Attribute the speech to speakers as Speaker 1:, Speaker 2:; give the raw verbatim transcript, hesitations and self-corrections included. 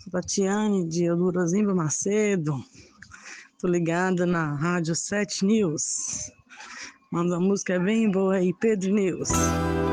Speaker 1: Sou Tatiane de Eldorozimba Macedo. Tô ligada na Rádio sete News. Manda uma música bem boa aí, Pedro News.